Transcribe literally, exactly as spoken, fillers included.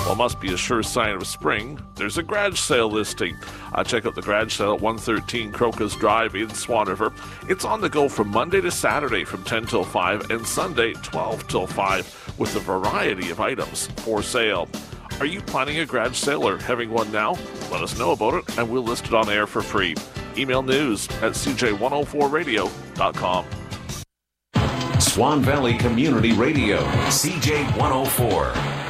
Well, must be a sure sign of spring. There's a garage sale listing. Uh, check out the garage sale at one thirteen Crocus Drive in Swan River. It's on the go from Monday to Saturday from ten till five and Sunday twelve till five with a variety of items for sale. Are you planning a garage sale or having one now? Let us know about it and we'll list it on air for free. Email news at c j one oh four radio dot com. Swan Valley Community Radio, C J one oh four.